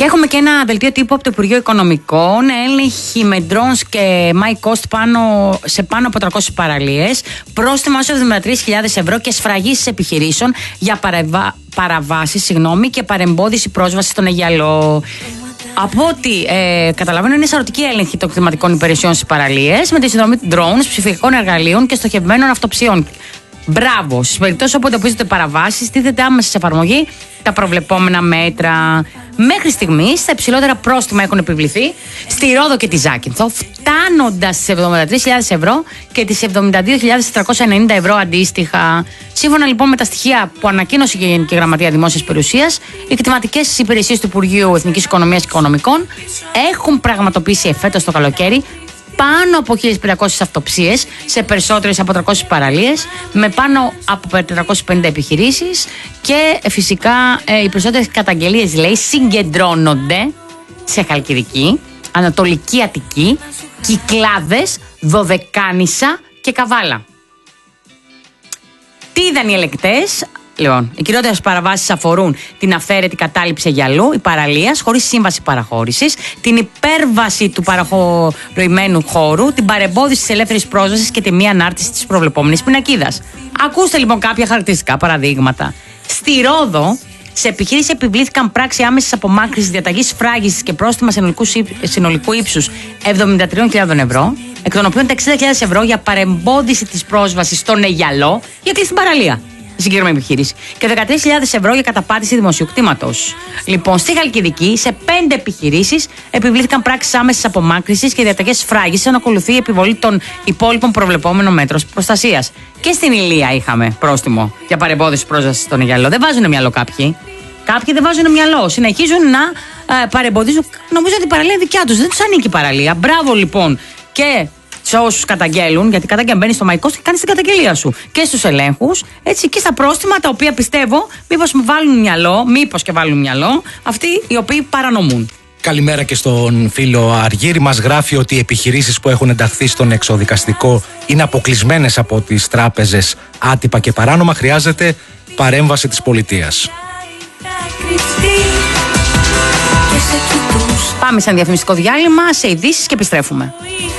Και έχουμε και ένα δελτίο τύπου από το Υπουργείο Οικονομικών. Έλεγχοι με drones και my cost σε πάνω από 300 παραλίες. Πρόστιμα έως 73.000 ευρώ και σφραγίσεις επιχειρήσεων για παραβάσεις και παρεμπόδιση πρόσβαση στον Αιγιαλό. Από ό,τι καταλαβαίνω, είναι σαρωτική έλεγχη των κλιματικών υπηρεσιών στις παραλίες με τη συνδρομή drones, ψηφιακών εργαλείων και στοχευμένων αυτοψιών. Μπράβο! Στις περιπτώσεις όπου εντοπίζονται παραβάσεις, τίθεται άμεσα σε εφαρμογή τα προβλεπόμενα μέτρα. Μέχρι στιγμής, τα υψηλότερα πρόστιμα έχουν επιβληθεί στη Ρόδο και τη Ζάκυνθο, φτάνοντας στις 73.000 ευρώ και τις 72.490 ευρώ αντίστοιχα. Σύμφωνα λοιπόν με τα στοιχεία που ανακοίνωσε η Γενική Γραμματεία Δημόσιας Περιουσίας, οι κτηματικές υπηρεσίες του Υπουργείου Εθνικής Οικονομίας και Οικονομικών έχουν πραγματοποιήσει εφέτος το καλοκαίρι πάνω από 1.500 αυτοψίες σε περισσότερες από 300 παραλίες, με πάνω από 450 επιχειρήσεις και φυσικά οι περισσότερες καταγγελίες, λέει, συγκεντρώνονται σε Χαλκιδική, Ανατολική Αττική, Κυκλάδες, Δωδεκάνησα και Καβάλα. Τι είδαν οι ελεγκτές? Λοιπόν, οι κυριότερες παραβάσεις αφορούν την αυθαίρετη κατάληψη Αιγιαλού, η παραλίας χωρίς σύμβαση παραχώρησης, την υπέρβαση του παραχωρημένου χώρου, την παρεμπόδιση της ελεύθερης πρόσβασης και τη μη ανάρτηση της προβλεπόμενης πινακίδας. Ακούστε λοιπόν κάποια χαρακτηριστικά παραδείγματα. Στη Ρόδο, σε επιχείρηση επιβλήθηκαν πράξη άμεσης απομάκρυνσης, διαταγής φράγισης και πρόστιμα συνολικού ύψους 73.000 ευρώ, εκ των οποίων τα 60.000 ευρώ για παρεμπόδιση της πρόσβασης στον Αιγιαλό, γιατί στην παραλία. Συγκεκριμένη επιχείρηση. Και 13.000 ευρώ για καταπάτηση δημοσίου κτήματος. Λοιπόν, στη Χαλκιδική, σε 5 επιχειρήσεις επιβλήθηκαν πράξεις άμεσης απομάκρυνσης και διαταγές φράγισης, αν ακολουθεί η επιβολή των υπόλοιπων προβλεπόμενων μέτρων προστασίας. Και στην Ηλία είχαμε πρόστιμο για παρεμπόδιση πρόσβασης στον Αιγιαλό. Δεν βάζουν μυαλό κάποιοι. Κάποιοι δεν βάζουν μυαλό. Συνεχίζουν να παρεμποδίζουν. Νομίζω ότι η παραλία είναι δικιά τους. Δεν τους ανήκει η παραλία. Μπράβο λοιπόν και σε όσους καταγγέλουν, γιατί καταγγέλνει, μπαίνει στο MyCost και κάνει την καταγγελία σου. Και στους ελέγχους, έτσι, και στα πρόστιμα, τα οποία πιστεύω μήπως και βάλουν μυαλό, αυτοί οι οποίοι παρανομούν. Καλημέρα και στον φίλο Αργύρη. Μας γράφει ότι οι επιχειρήσεις που έχουν ενταχθεί στον εξοδικαστικό είναι αποκλεισμένες από τις τράπεζες άτυπα και παράνομα. Χρειάζεται παρέμβαση της πολιτείας. Πάμε σε ένα διαφημιστικό διάλειμμα, σε ειδήσεις και επιστρέφουμε.